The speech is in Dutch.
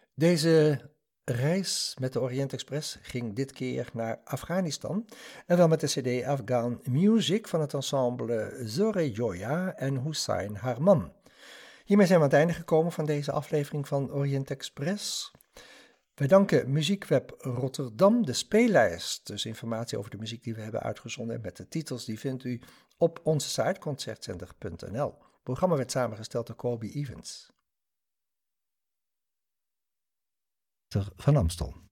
Deze reis met de Orient Express ging dit keer naar Afghanistan en wel met de cd Afghan Music van het ensemble Zore Joya en Hussein Harman. Hiermee zijn we aan het einde gekomen van deze aflevering van Orient Express. Wij danken Muziekweb Rotterdam, de speellijst, dus informatie over de muziek die we hebben uitgezonden en met de titels, die vindt u op onze site concertzender.nl. Het programma werd samengesteld door Kobe Evans van Amstel.